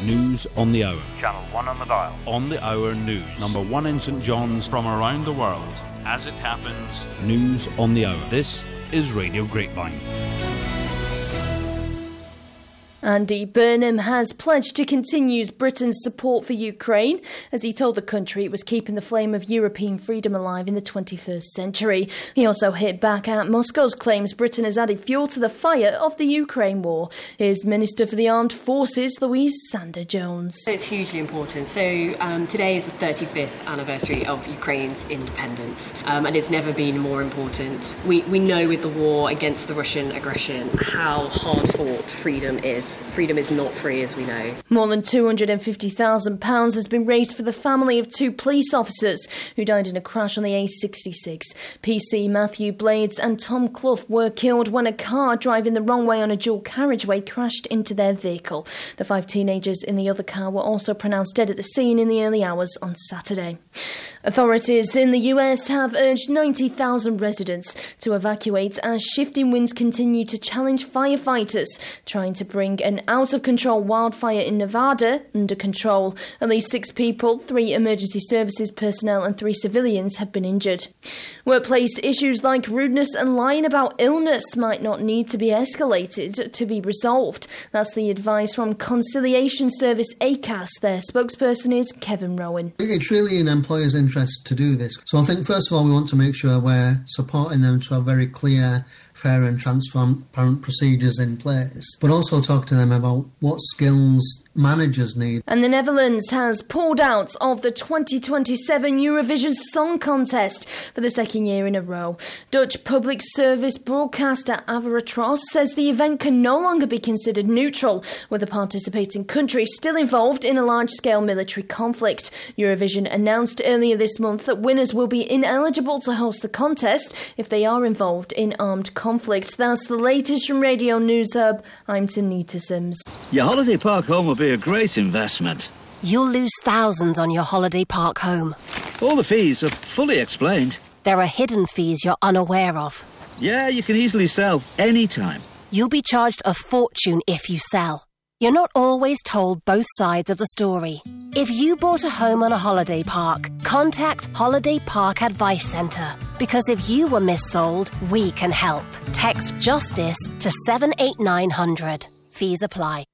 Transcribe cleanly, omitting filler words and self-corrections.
News on the Hour. Channel 1 on the dial. On the Hour News. Number 1 in St John's. From around the world. As it happens. News on the Hour. This is Radio Grapevine. Andy Burnham has pledged to continue Britain's support for Ukraine as he told the country it was keeping the flame of European freedom alive in the 21st century. He also hit back at Moscow's claims Britain has added fuel to the fire of the Ukraine war. Here's Minister for the Armed Forces, Louise Sander-Jones. It's hugely important. So today is the 35th anniversary of Ukraine's independence, and it's never been more important. We know with the war against the Russian aggression how hard fought freedom is. Freedom is not free, as we know. More than £250,000 has been raised for the family of 2 police officers who died in a crash on the A66. PC Matthew Blades and Tom Clough were killed when a car driving the wrong way on a dual carriageway crashed into their vehicle. The 5 teenagers in the other car were also pronounced dead at the scene in the early hours on Saturday. Authorities in the US have urged 90,000 residents to evacuate as shifting winds continue to challenge firefighters trying to bring an out-of-control wildfire in Nevada under control. At least 6 people, 3 emergency services personnel and 3 civilians have been injured. Workplace issues like rudeness and lying about illness might not need to be escalated to be resolved. That's the advice from conciliation service ACAS. Their spokesperson is Kevin Rowan. It's really in employers' interest to do this. So I think first of all we want to make sure we're supporting them to have very clear, fair and transparent procedures in place, but also talk to them about what skills managers need. And the Netherlands has pulled out of the 2027 Eurovision Song Contest for the second year in a row. Dutch public service broadcaster Avrotros says the event can no longer be considered neutral, with the participating country still involved in a large-scale military conflict. Eurovision announced earlier this month that winners will be ineligible to host the contest if they are involved in armed conflict. That's the latest from Radio News Hub. I'm Tanita Sims. Your holiday park home will be a great investment. You'll lose thousands on your holiday park home. All the fees are fully explained. There are hidden fees you're unaware of. Yeah, you can easily sell anytime. You'll be charged a fortune if you sell. You're not always told both sides of the story. If you bought a home on a holiday park, contact Holiday Park Advice Centre. Because if you were missold, we can help. Text JUSTICE to 78900. Fees apply.